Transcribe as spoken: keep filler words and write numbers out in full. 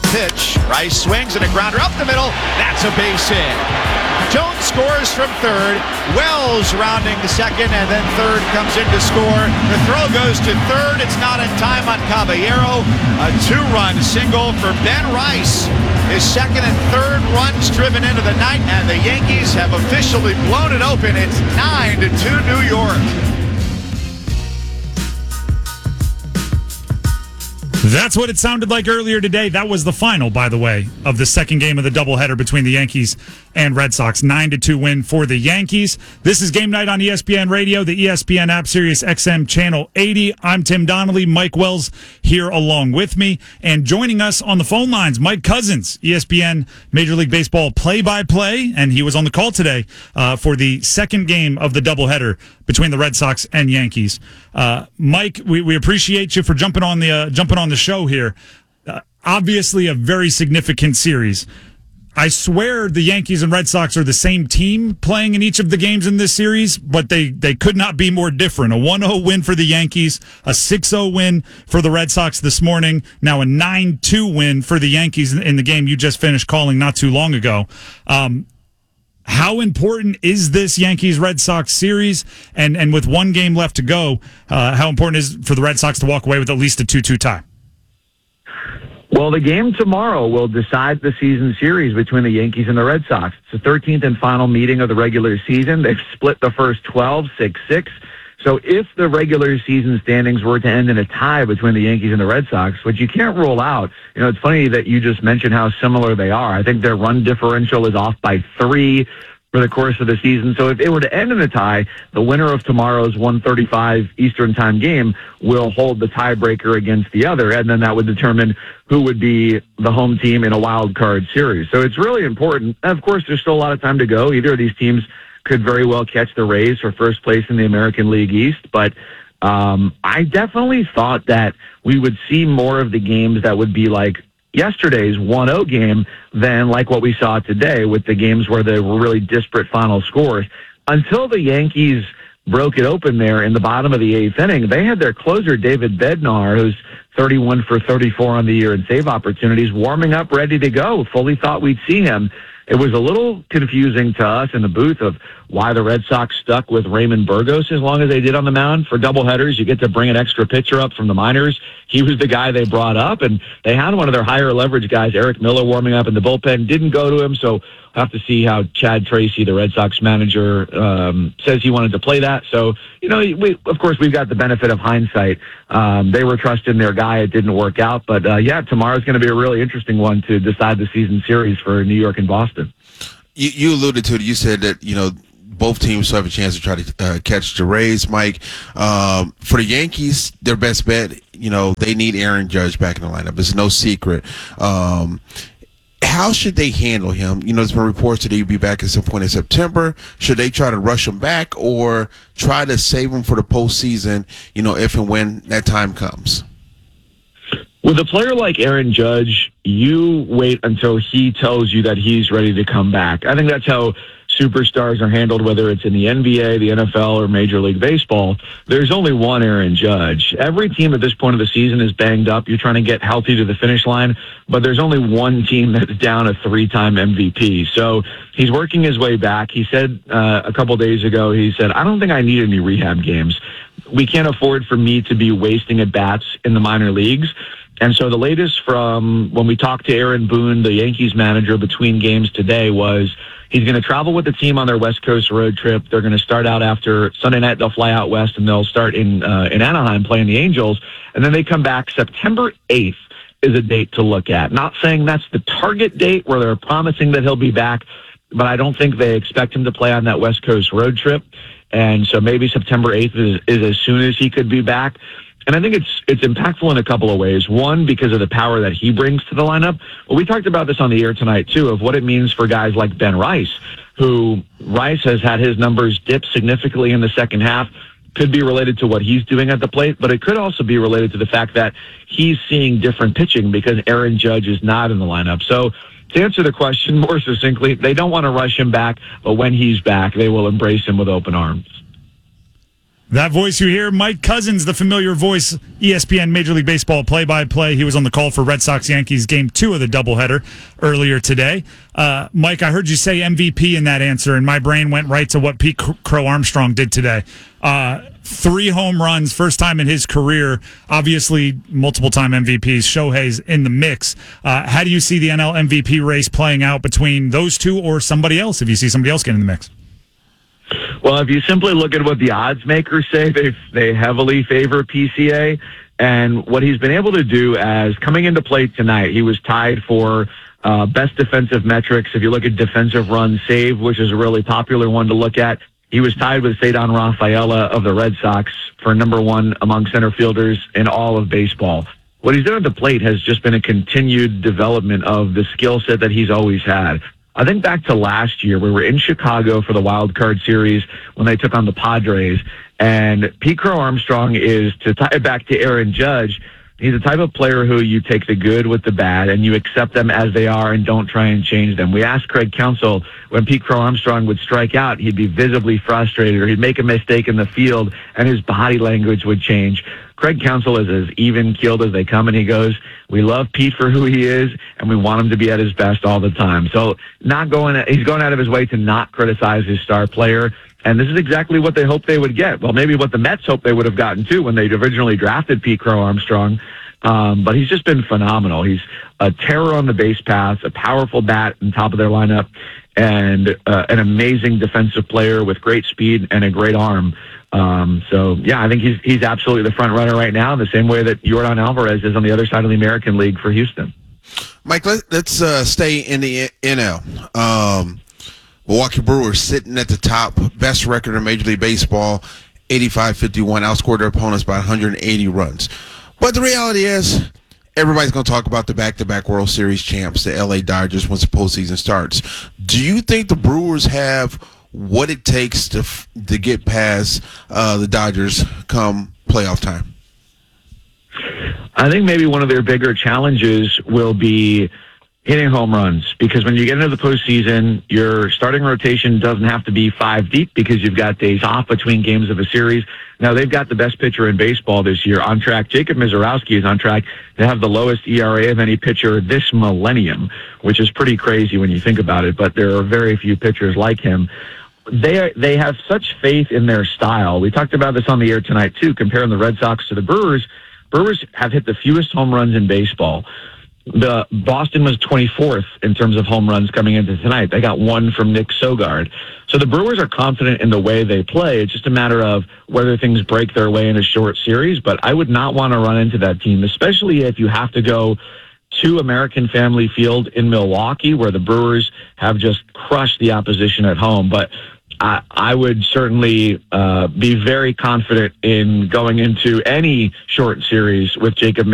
pitch. Rice swings and a grounder up the middle. That's a base hit. Jones scores from third. Wells rounding the second, and then third comes in to score. The throw goes to third. It's not in time on Caballero. A two-run single for Ben Rice. His second and third runs driven into the night, and the Yankees have officially blown it open. It's nine to two New York. That's what it sounded like earlier today. That was the final, by the way, of the second game of the doubleheader between the Yankees and Red Sox. nine to two win for the Yankees. This is Game Night on E S P N Radio, the E S P N app, Sirius X M Channel eighty. I'm Tim Donnelly. Mike Wells here along with me. And joining us on the phone lines, Mike Cousins, E S P N Major League Baseball play-by-play. And he was on the call today uh, for the second game of the doubleheader between the Red Sox and Yankees. Uh, Mike, we, we appreciate you for jumping on the uh, jumping on the show here. Uh, obviously, a very significant series. I swear the Yankees and Red Sox are the same team playing in each of the games in this series, but they, they could not be more different. A one oh win for the Yankees, a six oh win for the Red Sox this morning, now a nine two win for the Yankees in the game you just finished calling not too long ago. Um, How important is this Yankees-Red Sox series? And and with one game left to go, uh, how important is it for the Red Sox to walk away with at least a two two tie? Well, the game tomorrow will decide the season series between the Yankees and the Red Sox. It's the thirteenth and final meeting of the regular season. They've split the first twelve, six six. So if the regular season standings were to end in a tie between the Yankees and the Red Sox, which you can't rule out, you know, it's funny that you just mentioned how similar they are. I think their run differential is off by three for the course of the season. So if it were to end in a tie, the winner of tomorrow's one thirty-five Eastern Time game will hold the tiebreaker against the other, and then that would determine who would be the home team in a wild card series. So it's really important. And of course, there's still a lot of time to go. Either of these teams could very well catch the Rays for first place in the American League East, but um, I definitely thought that we would see more of the games that would be like yesterday's one oh game than like what we saw today with the games where there were really disparate final scores. Until the Yankees broke it open there in the bottom of the eighth inning, they had their closer, David Bednar, who's thirty-one for thirty-four on the year in save opportunities, warming up, ready to go. Fully thought we'd see him. It was a little confusing to us in the booth of why the Red Sox stuck with Raymond Burgos as long as they did on the mound. For doubleheaders, you get to bring an extra pitcher up from the minors. He was the guy they brought up, and they had one of their higher leverage guys, Eric Miller, warming up in the bullpen. Didn't go to him, so we'll have to see how Chad Tracy, the Red Sox manager, um, says he wanted to play that. So, you know, we, of course, we've got the benefit of hindsight. Um, they were trusting their guy. It didn't work out. But, uh, yeah, tomorrow's going to be a really interesting one to decide the season series for New York and Boston. You, you alluded to it. You said that, you know, both teams will have a chance to try to uh, catch the Rays, Mike. Um, for the Yankees, their best bet, you know, they need Aaron Judge back in the lineup. It's no secret. Um, how should they handle him? You know, there's been reports that he'll be back at some point in September. Should they try to rush him back or try to save him for the postseason, you know, if and when that time comes? With a player like Aaron Judge, you wait until he tells you that he's ready to come back. I think that's how superstars are handled, whether it's in the N B A, the N F L, or Major League Baseball. There's only one Aaron Judge. Every team at this point of the season is banged up. You're trying to get healthy to the finish line, but there's only one team that's down a three-time M V P. So he's working his way back. He said uh, a couple days ago, he said, I don't think I need any rehab games. We can't afford for me to be wasting at bats in the minor leagues. And so the latest from when we talked to Aaron Boone, the Yankees manager, between games today was he's going to travel with the team on their West Coast road trip. They're going to start out after Sunday night. They'll fly out west and they'll start in uh, in Anaheim playing the Angels. And then they come back September eighth is a date to look at. Not saying that's the target date where they're promising that he'll be back, but I don't think they expect him to play on that West Coast road trip. And so maybe September eighth is, is as soon as he could be back. And I think it's it's impactful in a couple of ways. One, because of the power that he brings to the lineup. Well, we talked about this on the air tonight, too, of what it means for guys like Ben Rice, who Rice has had his numbers dip significantly in the second half. Could be related to what he's doing at the plate, but it could also be related to the fact that he's seeing different pitching because Aaron Judge is not in the lineup. So to answer the question more succinctly, they don't want to rush him back, but when he's back, they will embrace him with open arms. That voice you hear, Mike Cousins, the familiar voice, E S P N Major League Baseball play-by-play. He was on the call for Red Sox-Yankees Game two of the doubleheader earlier today. Uh, Mike, I heard you say M V P in that answer, and my brain went right to what Pete Crow Armstrong did today. Uh, three home runs, first time in his career. Obviously, multiple-time M V Ps. Shohei's in the mix. Uh, how do you see the N L M V P race playing out between those two or somebody else, if you see somebody else get in the mix? Well, if you simply look at what the odds makers say, they they heavily favor P C A. And what he's been able to do as coming into play tonight, he was tied for uh, best defensive metrics. If you look at defensive runs saved, which is a really popular one to look at, he was tied with Cedar Rafaela of the Red Sox for number one among center fielders in all of baseball. What he's done at the plate has just been a continued development of the skill set that he's always had. I think back to last year, we were in Chicago for the wild card series when they took on the Padres, and Pete Crow Armstrong is, to tie it back to Aaron Judge, he's the type of player who you take the good with the bad and you accept them as they are and don't try and change them. We asked Craig Counsell when Pete Crow Armstrong would strike out, he'd be visibly frustrated or he'd make a mistake in the field and his body language would change. Craig Counsell is as even-keeled as they come, and he goes, we love Pete for who he is, and we want him to be at his best all the time. So not going, he's going out of his way to not criticize his star player, and this is exactly what they hoped they would get. Well, maybe what the Mets hoped they would have gotten, too, when they originally drafted Pete Crow Armstrong. Um, but he's just been phenomenal. He's a terror on the base paths, a powerful bat on top of their lineup, and uh, an amazing defensive player with great speed and a great arm. Um, so, yeah, I think he's he's absolutely the front runner right now in the same way that Yordan Alvarez is on the other side of the American League for Houston. Mike, let, let's uh, stay in the N L. Um, Milwaukee Brewers sitting at the top, best record in Major League Baseball, eighty-five fifty-one, outscored their opponents by one hundred eighty runs. But the reality is, everybody's going to talk about the back-to-back World Series champs, the L A Dodgers, once the postseason starts. Do you think the Brewers have what it takes to to get past uh, the Dodgers come playoff time? I think maybe one of their bigger challenges will be hitting home runs, because when you get into the postseason, your starting rotation doesn't have to be five deep because you've got days off between games of a series. Now, they've got the best pitcher in baseball this year on track. Jacob Misiorowski is on track to have the lowest E R A of any pitcher this millennium, which is pretty crazy when you think about it, but there are very few pitchers like him. They are, they have such faith in their style. We talked about this on the air tonight, too, comparing the Red Sox to the Brewers. Brewers have hit the fewest home runs in baseball. The Boston was twenty-fourth in terms of home runs coming into tonight. They got one from Nick Sogard. So the Brewers are confident in the way they play. It's just a matter of whether things break their way in a short series. But I would not want to run into that team, especially if you have to go to American Family Field in Milwaukee, where the Brewers have just crushed the opposition at home. But I, I would certainly uh, be very confident in going into any short series with Jacob